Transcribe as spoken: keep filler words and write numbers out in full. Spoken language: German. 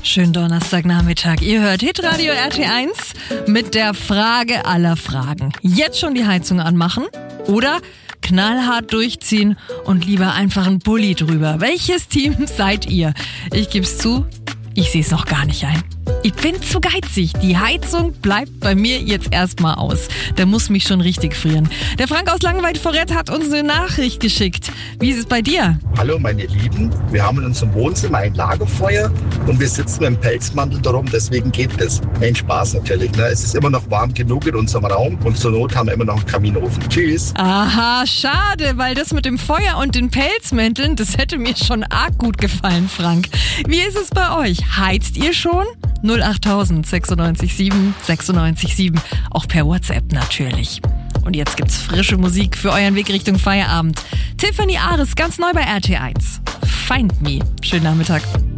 Schönen Donnerstagnachmittag. Ihr hört Hitradio R T eins mit der Frage aller Fragen. Jetzt schon die Heizung anmachen oder knallhart durchziehen und lieber einfach einen Pulli drüber? Welches Team seid ihr? Ich geb's zu, ich sehe es noch gar nicht ein. Ich bin zu geizig. Die Heizung bleibt bei mir jetzt erstmal aus. Der muss mich schon richtig frieren. Der Frank aus Langenweid-Forrett hat uns eine Nachricht geschickt. Wie ist es bei dir? Hallo meine Lieben, wir haben in unserem Wohnzimmer ein Lagerfeuer und wir sitzen im Pelzmantel darum, deswegen geht das. Ein Spaß natürlich, ne? Es ist immer noch warm genug in unserem Raum und zur Not haben wir immer noch einen Kaminofen. Tschüss. Aha, schade, weil das mit dem Feuer und den Pelzmänteln, das hätte mir schon arg gut gefallen, Frank. Wie ist es bei euch? Heizt ihr schon? null acht tausend sechsundneunzig sieben sechsundneunzig sieben, auch per WhatsApp natürlich. Und jetzt gibt's frische Musik für euren Weg Richtung Feierabend. Tiffany Ares, ganz neu bei R T eins. Find Me. Schönen Nachmittag.